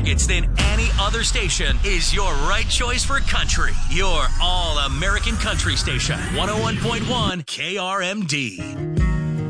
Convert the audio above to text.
targets than any other station is your right choice for country. Your all-American country station. 101.1 KRMD.